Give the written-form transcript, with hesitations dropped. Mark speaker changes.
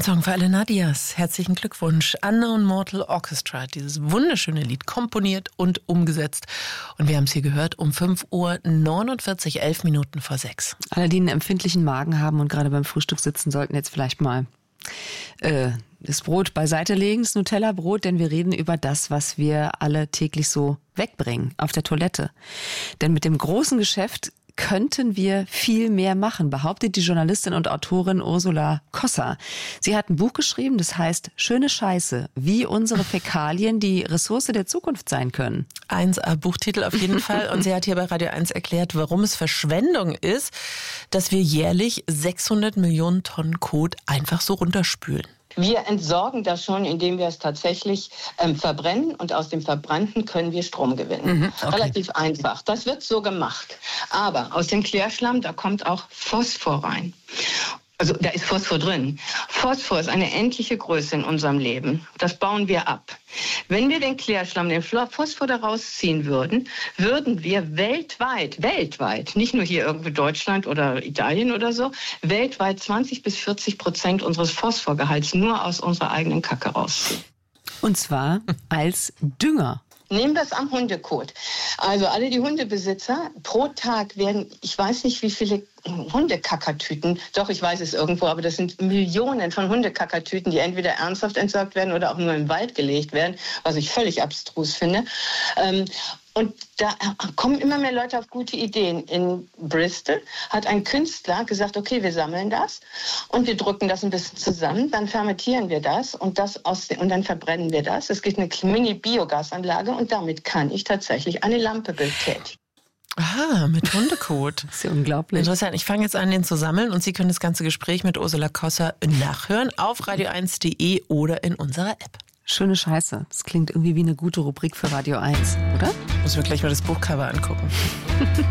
Speaker 1: Ein Song für alle Nadias. Herzlichen Glückwunsch. Unknown Mortal Orchestra hat dieses wunderschöne Lied komponiert und umgesetzt. Und wir haben es hier gehört um 5:49 Uhr, 11 Minuten vor 6.
Speaker 2: Alle, die einen empfindlichen Magen haben und gerade beim Frühstück sitzen, sollten jetzt vielleicht mal das Brot beiseite legen, das Nutella-Brot, denn wir reden über das, was wir alle täglich so wegbringen auf der Toilette. Denn mit dem großen Geschäft könnten wir viel mehr machen, behauptet die Journalistin und Autorin Ursula Kosser. Sie hat ein Buch geschrieben, das heißt Schöne Scheiße, wie unsere Fäkalien die Ressource der Zukunft sein können.
Speaker 1: 1A Buchtitel auf jeden Fall. Und sie hat hier bei Radio 1 erklärt, warum es Verschwendung ist, dass wir jährlich 600 Millionen Tonnen Kot einfach so runterspülen.
Speaker 3: Wir entsorgen das schon, indem wir es tatsächlich verbrennen und aus dem Verbrannten können wir Strom gewinnen. Okay. Relativ einfach. Das wird so gemacht. Aber aus dem Klärschlamm, da kommt auch Phosphor rein. Also da ist Phosphor drin. Phosphor ist eine endliche Größe in unserem Leben. Das bauen wir ab. Wenn wir den Klärschlamm, den Phosphor daraus ziehen würden, würden wir weltweit, nicht nur hier irgendwo Deutschland oder Italien oder so, weltweit 20-40% unseres Phosphorgehalts nur aus unserer eigenen Kacke rausziehen.
Speaker 2: Und zwar als Dünger.
Speaker 3: Nehmen wir es am Hundekot. Also alle die Hundebesitzer, pro Tag werden, ich weiß nicht wie viele Hundekackertüten, doch ich weiß es irgendwo, aber das sind Millionen von Hundekackertüten, die entweder ernsthaft entsorgt werden oder auch nur im Wald gelegt werden, was ich völlig abstrus finde. Und da kommen immer mehr Leute auf gute Ideen. In Bristol hat ein Künstler gesagt, okay, wir sammeln das und wir drücken das ein bisschen zusammen, dann fermentieren wir das und dann verbrennen wir das. Es gibt eine Mini-Biogasanlage und damit kann ich tatsächlich eine Lampe betätigen.
Speaker 1: Aha, mit Hundekot.
Speaker 2: Das ist ja unglaublich.
Speaker 1: Interessant. Ich fange jetzt an, den zu sammeln und Sie können das ganze Gespräch mit Ursula Kosser nachhören auf radio1.de oder in unserer App.
Speaker 2: Schöne Scheiße. Das klingt irgendwie wie eine gute Rubrik für Radio 1, oder?
Speaker 1: Muss mir gleich mal das Buchcover angucken.